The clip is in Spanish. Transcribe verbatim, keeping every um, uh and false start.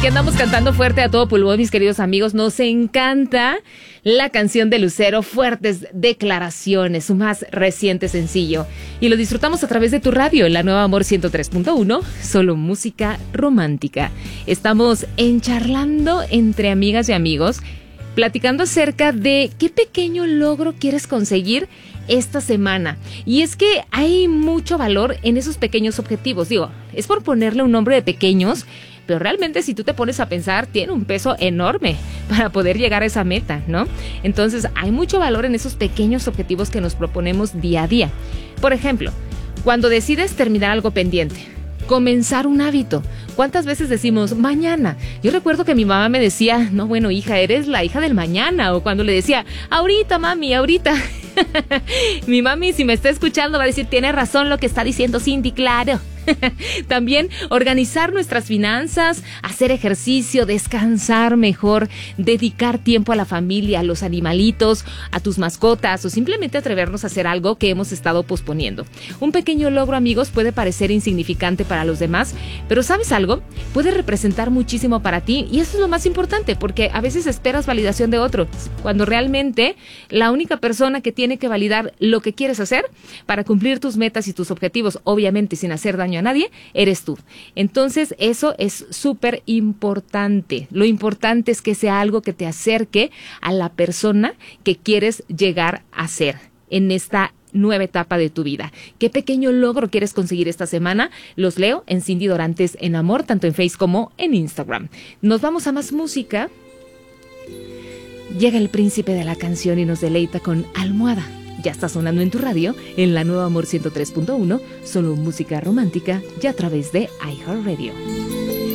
aquí andamos cantando fuerte a todo pulmón, mis queridos amigos. Nos encanta la canción de Lucero, Fuertes Declaraciones, su más reciente sencillo. Y lo disfrutamos a través de tu radio, en la Nueva Amor ciento tres punto uno, solo música romántica. Estamos encharlando entre amigas y amigos, platicando acerca de qué pequeño logro quieres conseguir esta semana. Y es que hay mucho valor en esos pequeños objetivos. Digo, es por ponerle un nombre de pequeños, pero realmente si tú te pones a pensar, tiene un peso enorme para poder llegar a esa meta, ¿no? Entonces, hay mucho valor en esos pequeños objetivos que nos proponemos día a día. Por ejemplo, cuando decides terminar algo pendiente, comenzar un hábito. ¿Cuántas veces decimos mañana? Yo recuerdo que mi mamá me decía, no, bueno, hija, eres la hija del mañana. O cuando le decía, ahorita, mami, ahorita. Mi mami, si me está escuchando, va a decir, tiene razón lo que está diciendo Cindy, claro. También organizar nuestras finanzas, hacer ejercicio, descansar mejor, dedicar tiempo a la familia, a los animalitos, a tus mascotas o simplemente atrevernos a hacer algo que hemos estado posponiendo. Un pequeño logro, amigos, puede parecer insignificante para los demás, pero ¿sabes algo? Puede representar muchísimo para ti y eso es lo más importante, porque a veces esperas validación de otro, cuando realmente la única persona que tiene que validar lo que quieres hacer para cumplir tus metas y tus objetivos, obviamente sin hacer daño a nadie, eres tú. Entonces eso es súper importante. Lo importante es que sea algo que te acerque a la persona que quieres llegar a ser en esta nueva etapa de tu vida. ¿Qué pequeño logro quieres conseguir esta semana? Los leo en Cindy Dorantes en Amor, tanto en Facebook como en Instagram. Nos vamos a más música. Llega el príncipe de la canción y nos deleita con Almohada. Ya está sonando en tu radio, en la Nueva Amor ciento tres punto uno, solo música romántica y a través de iHeartRadio.